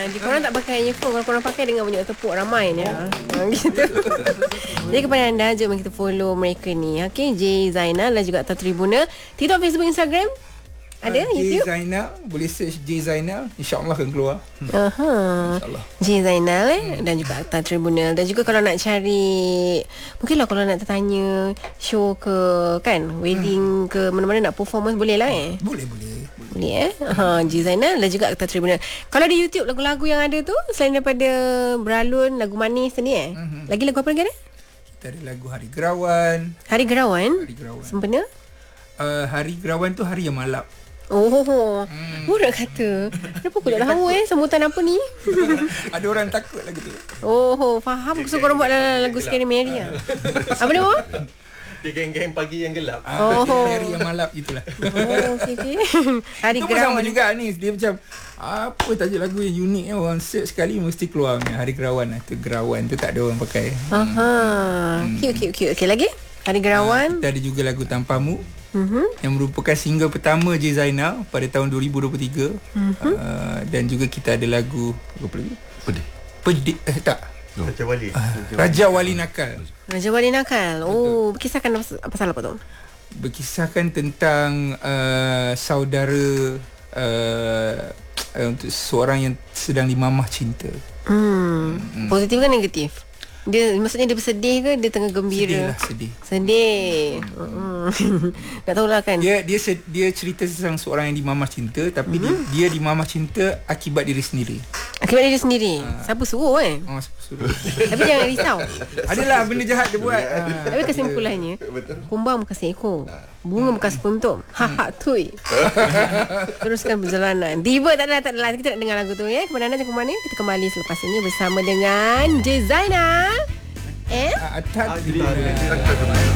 Korang tak pakai earphone. Kalau korang pakai dengan banyak tepuk ramai ni. Gitu. Jadi kepada anda, jom kita follow mereka ni. Okay, J Zainal dan juga Atta Tribuna. TikTok, Facebook, Instagram ada, J YouTube. Zainal, boleh search J Zainal, InsyaAllah akan keluar. InsyaAllah. J Zainal dan juga Atta Tribunal. Dan juga kalau nak cari, mungkinlah kalau nak tertanya show ke kan, wedding ke mana-mana nak performance, boleh lah Boleh J Zainal dan juga Atta Tribunal. Kalau di YouTube lagu-lagu yang ada tu, selain daripada Beralun, lagu manis tu ni lagi lagu apa lagi ada? Kita ada lagu Hari Gerawan. Hari Gerawan. Sempena Hari Gerawan tu hari yang malap. Budak kata kenapa aku tak tahu sebutan apa ni. Ada orang takut lagu tu. Faham. So korang buat lagu Scary Mary apa dia? Dia geng-geng pagi yang gelap. Hari yang malap itulah. Okay. Hari Itu pun sama Gerawan juga ni. Dia macam apa tajuk lagu yang unik orang search sekali mesti keluar ni. Hari Gerawan tu, Gerawan tu tak ada orang pakai. Cute. Okay, lagi Hari Gerawan. Kita ada juga lagu Tanpamu, yang merupakan single pertama J Zainal pada tahun 2023. Dan juga kita ada lagu apa lagi? Pedih. Tak. Raja Wali. Raja Wali Nakal. Raja Wali Nakal. Berkisahkan pasal apa tu? Berkisahkan tentang saudara untuk seorang yang sedang dimamah cinta. Positif ke negatif? Dia maksudnya dia bersedih ke dia tengah gembira? Sedih. Tak tahulah kan. Dia cerita tentang seorang yang dimamah cinta, tapi dia dimamah cinta akibat diri sendiri. Akibat diri sendiri. Siapa suruh Siapa suruh. Tapi jangan risau. Adalah benda jahat dia buat. Tapi kesimpulannya, kumbang bekas ekor, bunga bekas kuntum. Tui. Teruskan perjalanan. Tiba tak adalah. Kita nak dengar lagu tu Kepada anda jangan ke mana. Kita kembali selepas ini bersama dengan J Zainal Atta Tribunal.